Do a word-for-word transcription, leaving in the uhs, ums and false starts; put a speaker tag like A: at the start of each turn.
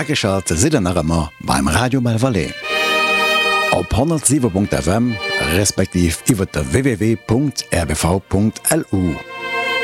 A: Ägeschalt Sidennermmer beim Radio Belvalais. Op hundertsieben Punkt F M respektiv iwwer der w w w Punkt r b v Punkt l u.